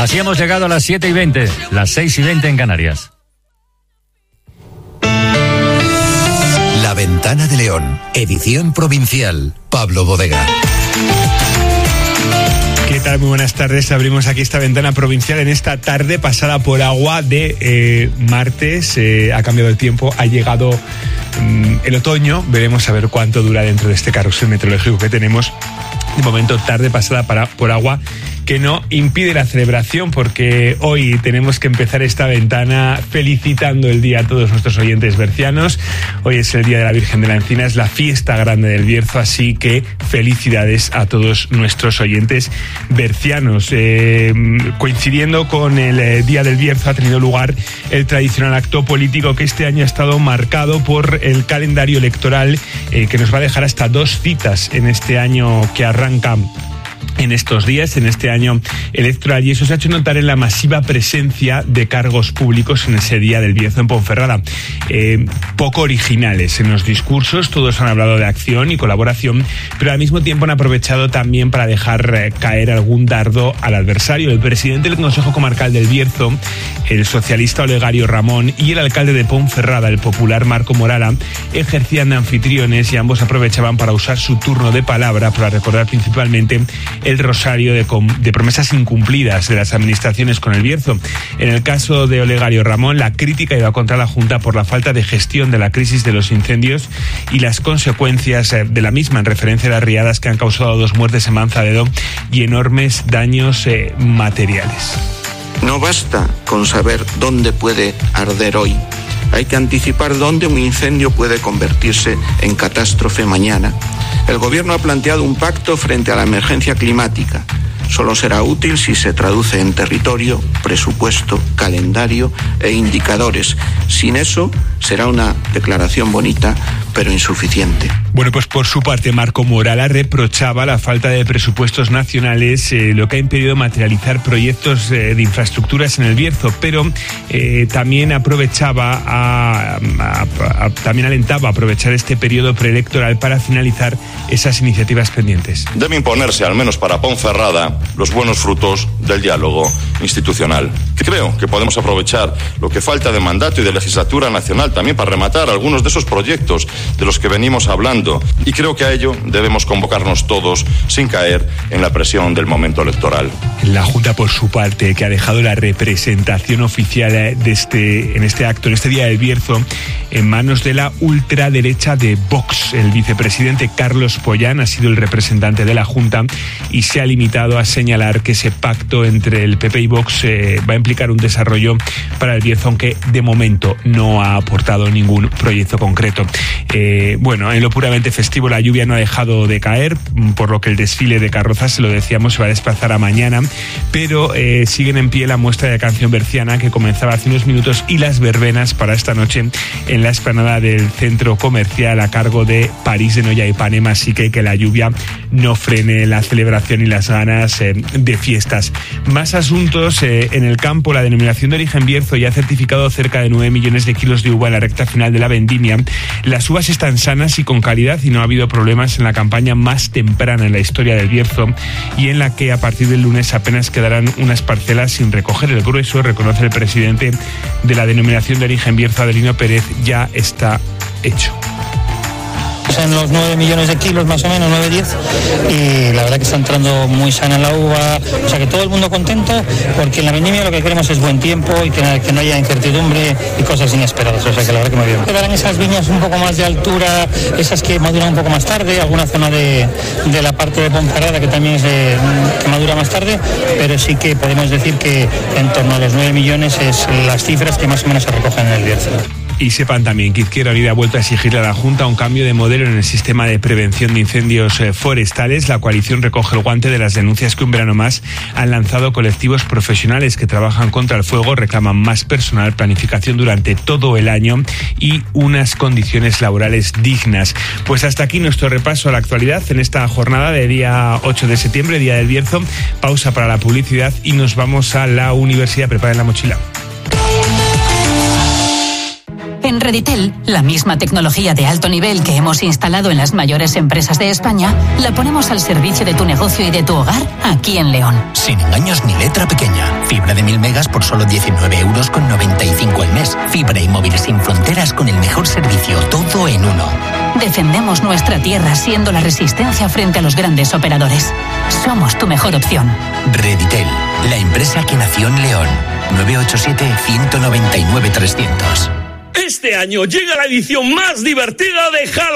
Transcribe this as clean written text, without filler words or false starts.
Así hemos llegado a las 7:20, las 6:20 en Canarias. La Ventana de León, edición provincial, Pablo Bodega. ¿Qué tal? Muy buenas tardes. Abrimos aquí esta ventana provincial en esta tarde pasada por agua de martes. Ha cambiado el tiempo, ha llegado el otoño. Veremos a ver cuánto dura dentro de este carrusel meteorológico que tenemos. De momento, tarde pasada por agua, que no impide la celebración, porque hoy tenemos que empezar esta ventana felicitando el día a todos nuestros oyentes bercianos. Hoy es el Día de la Virgen de la Encina, es la fiesta grande del Bierzo, así que felicidades a todos nuestros oyentes bercianos. Coincidiendo con el Día del Bierzo, ha tenido lugar el tradicional acto político que este año ha estado marcado por el calendario electoral, que nos va a dejar hasta 2 citas en este año que arranca en estos días, en este año electoral, y eso se ha hecho notar en la masiva presencia de cargos públicos en ese Día del Bierzo en Ponferrada. Poco originales en los discursos, todos han hablado de acción y colaboración, pero al mismo tiempo han aprovechado también para dejar caer algún dardo al adversario. El presidente del Consejo Comarcal del Bierzo, el socialista Olegario Ramón, y el alcalde de Ponferrada, el popular Marco Morala, ejercían de anfitriones, y ambos aprovechaban para usar su turno de palabra para recordar principalmente el rosario de promesas incumplidas de las administraciones con el Bierzo. En el caso de Olegario Ramón, la crítica iba contra la Junta por la falta de gestión de la crisis de los incendios y las consecuencias de la misma, en referencia a las riadas que han causado 2 muertes en Manzadedo y enormes daños materiales. No basta con saber dónde puede arder hoy. Hay que anticipar dónde un incendio puede convertirse en catástrofe mañana. El Gobierno ha planteado un pacto frente a la emergencia climática. Solo será útil si se traduce en territorio, presupuesto, calendario e indicadores. Sin eso, será una declaración bonita, pero insuficiente. Bueno, pues por su parte, Marco Morala reprochaba la falta de presupuestos nacionales, lo que ha impedido materializar proyectos de infraestructuras en el Bierzo, pero también también alentaba a aprovechar este periodo preelectoral para finalizar esas iniciativas pendientes. Debe imponerse, al menos para Ponferrada, los buenos frutos del diálogo institucional. Creo que podemos aprovechar lo que falta de mandato y de legislatura nacional también para rematar algunos de esos proyectos de los que venimos hablando, y creo que a ello debemos convocarnos todos sin caer en la presión del momento electoral. La Junta, por su parte, que ha dejado la representación oficial en este acto, en este Día del Bierzo, en manos de la ultraderecha de Vox. El vicepresidente Carlos Pollán ha sido el representante de la Junta y se ha limitado a señalar que ese pacto entre el PP y Vox va a implicar un desarrollo para el Bierzo, aunque de momento no ha aportado ningún proyecto concreto. Bueno, en lo puramente festivo, la lluvia no ha dejado de caer, por lo que el desfile de carrozas, se lo decíamos, se va a desplazar a mañana, pero siguen en pie la muestra de canción berciana que comenzaba hace unos minutos y las verbenas para esta noche en la explanada del centro comercial a cargo de París de Noia y Panema, así que la lluvia no frene la celebración y las ganas de fiestas. Más asuntos en el campo. La denominación de origen Bierzo ya ha certificado cerca de 9 millones de kilos de uva en la recta final de la vendimia. Las uvas están sanas y con calidad, y no ha habido problemas en la campaña más temprana en la historia del Bierzo, y en la que a partir del lunes apenas quedarán unas parcelas sin recoger. El grueso, reconoce el presidente de la denominación de origen Bierzo, Adelino Pérez, ya está hecho. En los 9 millones de kilos más o menos, 9-10, y la verdad que está entrando muy sana la uva, o sea que todo el mundo contento, porque en la vendimia lo que queremos es buen tiempo y que no haya incertidumbre y cosas inesperadas, o sea que la verdad que muy bien. Quedarán esas viñas un poco más de altura, esas que maduran un poco más tarde, alguna zona de la parte de Ponferrada que también es que madura más tarde, pero sí que podemos decir que en torno a los 9 millones es las cifras que más o menos se recogen en el Bierzo. Y sepan también que Izquierda Unida ha vuelto a exigirle a la Junta un cambio de modelo en el sistema de prevención de incendios forestales. La coalición recoge el guante de las denuncias que un verano más han lanzado colectivos profesionales que trabajan contra el fuego, reclaman más personal, planificación durante todo el año y unas condiciones laborales dignas. Pues hasta aquí nuestro repaso a la actualidad en esta jornada de día 8 de septiembre, Día del Bierzo. Pausa para la publicidad y nos vamos a la universidad. Preparen la mochila. En Reditel, la misma tecnología de alto nivel que hemos instalado en las mayores empresas de España, la ponemos al servicio de tu negocio y de tu hogar aquí en León. Sin engaños ni letra pequeña. Fibra de 1000 megas por solo 19,95 € al mes. Fibra y móvil sin fronteras con el mejor servicio, todo en uno. Defendemos nuestra tierra siendo la resistencia frente a los grandes operadores. Somos tu mejor opción. Reditel, la empresa que nació en León. 987-199-300. Este año llega la edición más divertida de Halloween.